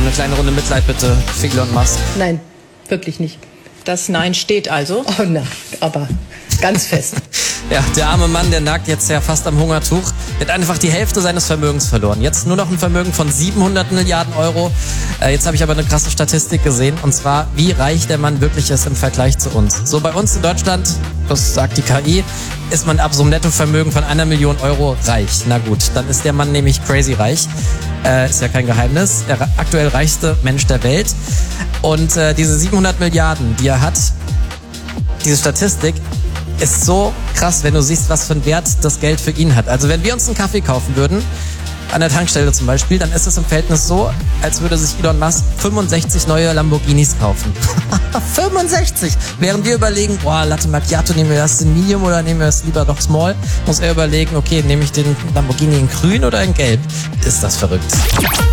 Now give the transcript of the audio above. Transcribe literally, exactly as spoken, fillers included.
eine kleine Runde Mitleid bitte für Elon Musk? Nein, wirklich nicht. Das Nein steht also. Oh nein, aber ganz fest. Ja, der arme Mann, der nagt jetzt ja fast am Hungertuch. Der hat einfach die Hälfte seines Vermögens verloren. Jetzt nur noch ein Vermögen von siebenhundert Milliarden Euro. Äh, jetzt habe ich aber eine krasse Statistik gesehen. Und zwar, wie reich der Mann wirklich ist im Vergleich zu uns. So bei uns in Deutschland, das sagt die K I, ist man ab so einem Nettovermögen von einer Million Euro reich. Na gut, dann ist der Mann nämlich crazy reich. Äh, ist ja kein Geheimnis. Der aktuell reichste Mensch der Welt. Und äh, diese siebenhundert Milliarden, die er hat, diese Statistik, ist so krass, wenn du siehst, was für einen Wert das Geld für ihn hat. Also wenn wir uns einen Kaffee kaufen würden, an der Tankstelle zum Beispiel, dann ist es im Verhältnis so, als würde sich Elon Musk fünfundsechzig neue Lamborghinis kaufen. fünfundsechzig! Während wir überlegen, boah, Latte Macchiato, nehmen wir das in Medium oder nehmen wir das lieber doch Small, muss er überlegen, okay, nehme ich den Lamborghini in grün oder in gelb? Ist das verrückt.